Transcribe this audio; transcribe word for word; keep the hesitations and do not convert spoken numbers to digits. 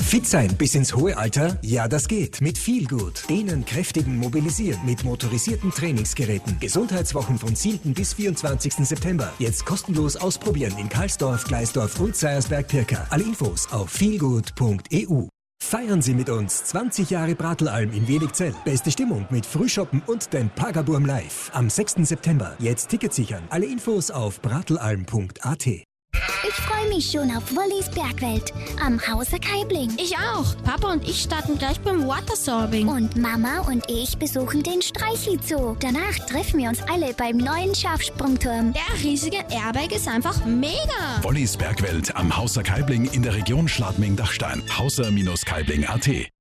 Fit sein bis ins hohe Alter? Ja, das geht. Mit Feelgood. Dehnen, kräftigen, mobilisieren mit motorisierten Trainingsgeräten. Gesundheitswochen vom zehnten bis vierundzwanzigsten September. Jetzt kostenlos ausprobieren in Karlsdorf, Gleisdorf und Seiersberg-Pirka. Alle Infos auf feelgood punkt e u. Feiern Sie mit uns zwanzig Jahre Bratelalm in Weligzell. Beste Stimmung mit Frühschoppen und dem Pagaburm Live. Am sechsten September. Jetzt Ticket sichern. Alle Infos auf bratelalm punkt a t. Ich freue mich schon auf Wollis Bergwelt am Hauser Kaibling. Ich auch. Papa und ich starten gleich beim Watersorbing. Und Mama und ich besuchen den Streichelzoo. Danach treffen wir uns alle beim neuen Schafsprungturm. Der riesige Airbag ist einfach mega. Wollis Bergwelt am Hauser Kaibling in der Region Schladming-Dachstein. hauser Bindestrich kaibling punkt a t.